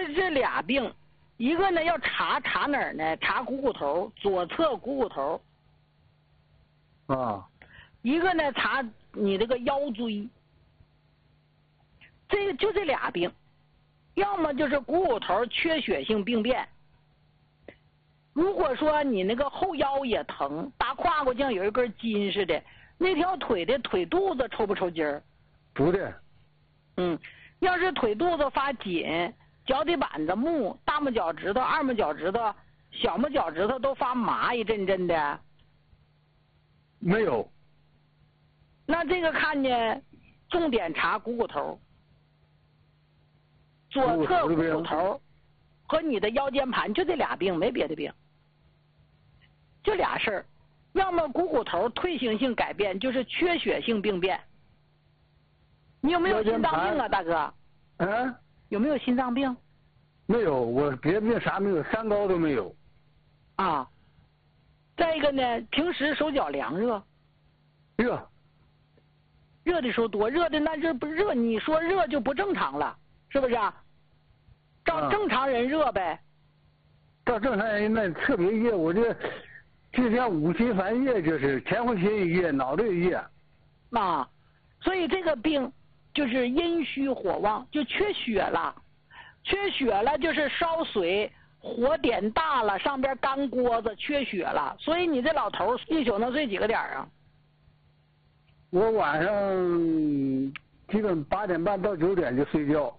这俩病，一个呢要查哪儿呢？查股骨头，左侧股骨头。 啊。 一个呢查你这个腰椎。这俩病，要么就是股骨头缺血性病变。如果说你那个后腰也疼，大胯骨像有一根筋似的，那条腿的腿肚子抽不抽筋儿？ 不的。 要是腿肚子发紧，脚底板子木，大拇脚趾头、二拇脚趾头、小拇脚趾头都发麻一阵阵的。 没有。 那这个看见重点查股骨头，左侧股骨头和你的腰间盘，就这俩病，没别的病，就俩事儿。要么股骨头退行性改变，就是缺血性病变。你有没有心脏病啊，大哥？有没有心脏病？ 没有，我别的病啥没有，三高都没有。 啊。再一个呢，平时手脚凉热。 热。 热的时候多，热的那热不热？你说热就不正常了，是不是啊？照正常人热呗。 照正常人那特别热，我这就像五心烦热，就是前后心一热，脑袋一热。 所以这个病就是阴虚火旺，就缺血了。缺血了就是烧水，火点大了，上边干锅子，缺血了。所以你这老头一宿能睡几个点啊？ 我晚上基本8点半到9点就睡觉。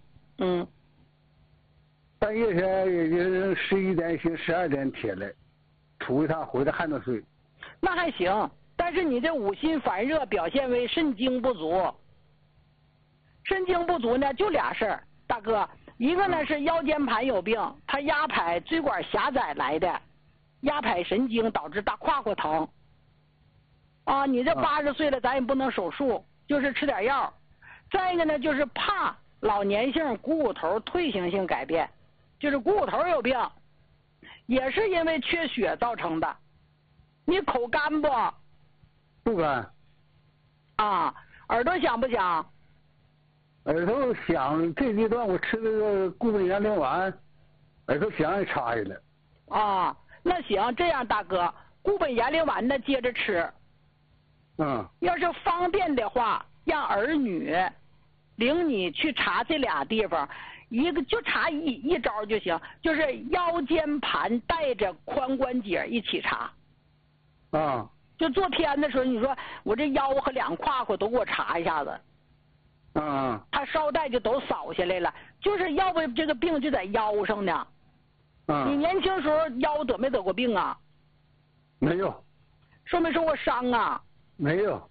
半夜前也就11点醒，12点起来，出一趟回来还能睡。 那还行，但是你这五心烦热表现为肾精不足。肾精不足呢，就俩事儿，大哥。一个呢是腰间盘有病，它压迫椎管狭窄来的，压迫神经导致大胯骨疼。你这80岁了，咱也不能手术，就是吃点药。再一个呢，就是怕老年性股骨头退行性改变，就是股骨头有病，也是因为缺血造成的。你口干不？ 不干。 耳朵响不响？ 耳朵响，这阶段我吃那个固本延龄丸，耳朵响也插下来。 那行，这样大哥，固本延龄丸呢接着吃。要是方便的话，让儿女领你去查这俩地方，一个就查一招就行，就是腰间盘带着髋关节一起查。就做片的时候，你说我这腰和两胯骨都给我查一下子。他捎带就都扫下来了，就是要不这个病就在腰上呢。你年轻时候腰得没得过病啊？ 没有。 受没受过伤啊？ 没有。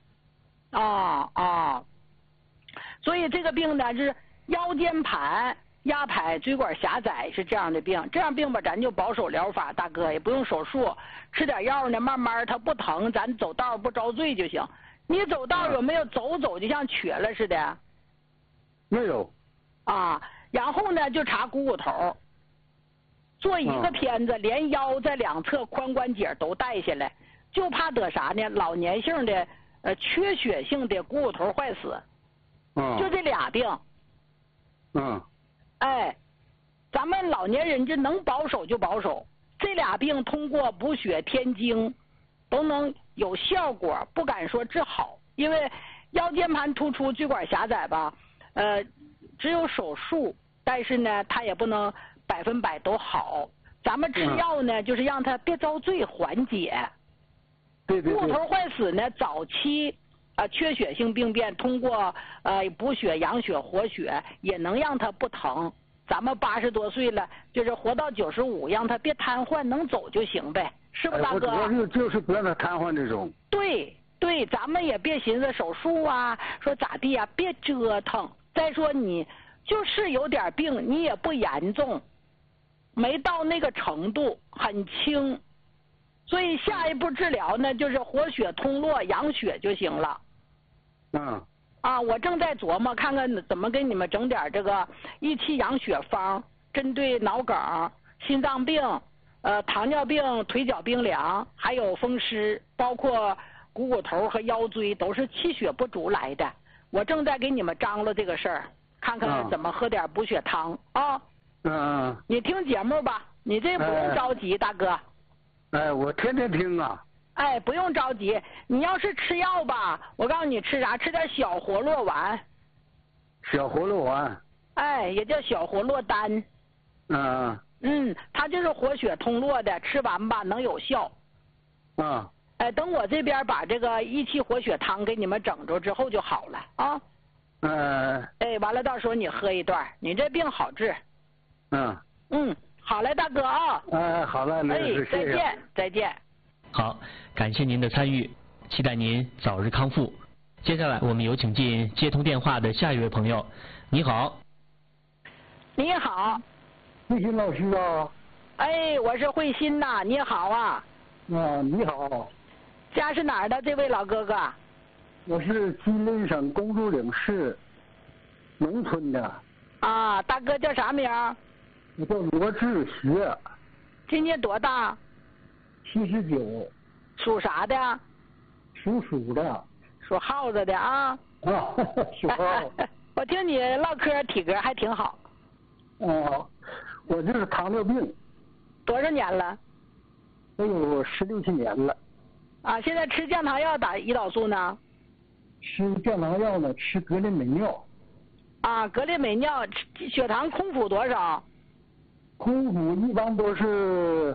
所以这个病呢，就是腰间盘压迫椎管狭窄是这样的病。这样病吧，咱就保守疗法，大哥也不用手术，吃点药呢，慢慢它不疼，咱走道不遭罪就行。你走道有没有走就像瘸了似的？ 没有。 然后呢，就查股骨头，做一个片子，连腰在两侧髋关节都带下来，就怕得啥呢？老年性的缺血性的股骨头坏死。就这俩病。咱们老年人就能保守就保守，这俩病通过补血添精都能有效果，不敢说治好，因为腰间盘突出椎管狭窄吧，只有手术，但是呢它也不能100%都好。咱们吃药呢，就是让它别遭罪，缓解。 股骨头坏死呢，早期缺血性病变，通过补血、养血、活血，也能让它不疼。咱们80多岁了，就是活到95，让它别瘫痪，能走就行呗，是不大哥？ 我主要就是不让它瘫痪这种。 对，咱们也别寻思手术啊，说咋地啊，别折腾。再说你就是有点病，你也不严重，没到那个程度，很轻。所以下一步治疗呢，就是活血通络、养血就行了。我正在琢磨看看怎么给你们整点这个益气养血方，针对脑梗、心脏病、糖尿病、腿脚冰凉，还有风湿，包括股骨头和腰椎都是气血不足来的。我正在给你们张罗这个事儿，看看怎么喝点补血汤啊。 嗯。 你听节目吧，你这不用着急，大哥。 哎，我天天听啊。 哎，不用着急，你要是吃药吧，我告诉你吃啥，吃点小活络丸。 小活络丸。 哎，也叫小活络丹。它就是活血通络的，吃完吧能有效。哎，等我这边把这个益气活血汤给你们整着之后就好了啊。哎，完了到时候你喝一段，你这病好治。好嘞，大哥啊。 好了，那是谢谢。 再见，再见。 好，感谢您的参与，期待您早日康复。接下来我们有请进接通电话的下一位朋友。你好。 你好。 慧心老师啊。 哎，我是慧心呐，你好啊。 你好。 家是哪儿的这位老哥哥？ 我是吉林省公主岭市农村的。 啊，大哥叫啥名？ 我叫罗志学。 今年多大 ？79。 属啥的？ 属鼠的。 属耗子的啊。 属耗。 我听你唠嗑体格还挺好。 我就是糖尿病。 多少年了？ 都有16、17年了。 现在吃降糖药打胰岛素呢？ 吃降糖药呢，吃格列美尿。 格列美尿，血糖空腹多少？ 空腹一般都是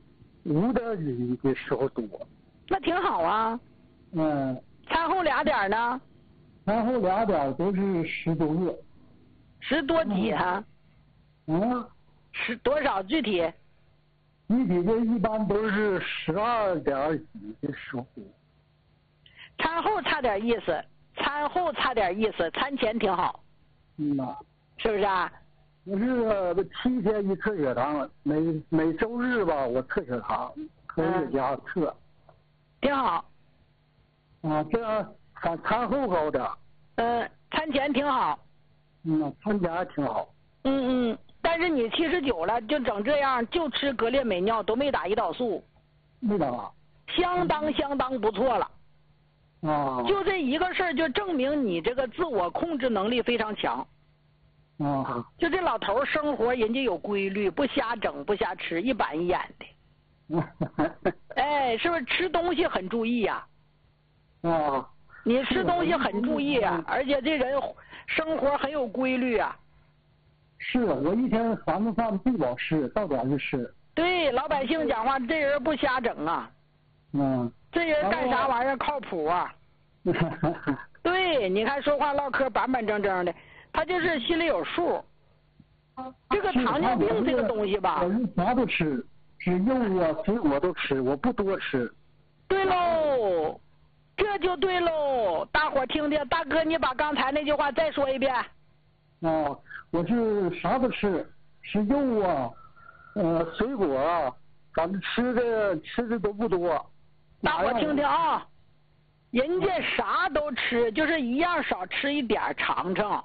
5.1的时候多。 那挺好啊。餐后2点呢？ 餐后2点都是10多个。 10多几哈？是多少具体？ 具体的一般都是12点几的时候。 餐后差点意思，餐前挺好。是不是啊？ 我是7天一测血糖，每周日吧我测血糖，可以家测。 挺好。 这样餐后高点。 餐前挺好。 餐前还挺好。 但是你79了，就整这样，就吃格列美尿，都没打胰岛素。 没打。 相当不错了。就这一个事儿，就证明你这个自我控制能力非常强。就这老头生活人家有规律，不瞎整不瞎吃，一板一眼的。哎，是不是吃东西很注意呀？你吃东西很注意啊，而且这人生活很有规律啊。 是我一天3顿饭不饱吃，到点就吃。 对，老百姓讲话，这人不瞎整啊。这人干啥玩意儿靠谱啊。对，你看说话唠嗑板正正的，他就是心里有数。这个糖尿病这个东西吧， 我啥都吃，只肉啊水果都吃，我不多吃。 对喽，这就对喽，大伙听听，大哥你把刚才那句话再说一遍。 我是啥都吃，吃肉啊，水果啊，反正吃的都不多。 大伙听听啊，人家啥都吃，就是一样少吃一点尝尝。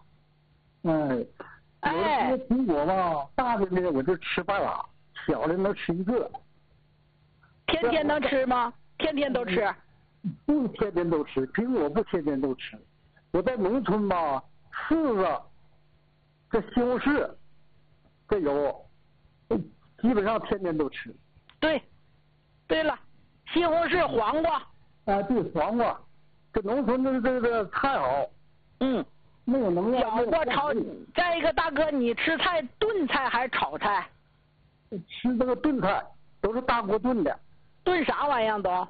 有的水果吧，大的呢我就吃半拉，小的能吃一个。 天天能吃吗？天天都吃？ 不天天都吃，苹果不天天都吃。我在农村吧，柿子。这西红柿，这有，基本上天天都吃。 对了，西红柿、黄瓜。 对，黄瓜，这农村的这个菜好。没有能量。 搅和炒，再一个大哥，你吃菜炖菜还是炒菜？ 吃这个炖菜，都是大锅炖的。 炖啥玩意儿都？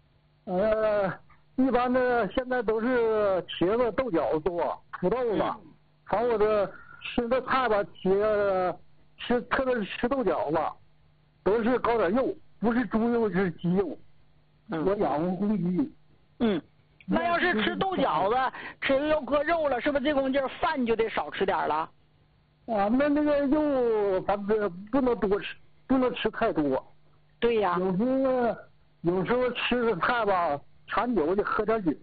一般的现在都是茄子、豆角多，土豆子。反正我这。吃的菜吧，特别是吃豆角子，都是搞点肉，不是猪肉就是鸡肉。我养活公鸡。 那要是吃豆角子，吃又搁肉了，是不是这功劲饭就得少吃点了？ 那个肉反正不能多吃，不能吃太多。 对呀。 有时候吃的菜吧，馋酒就喝点酒。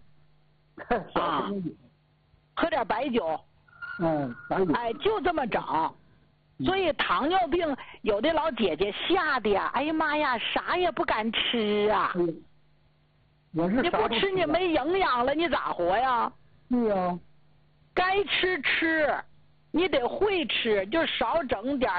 喝点白酒。 哎， 就这么整，所以糖尿病有的老姐姐吓得呀，哎呀妈呀，啥也不敢吃啊。你不吃你没营养了，你咋活呀？ 对呀。 该吃，你得会吃，就少整点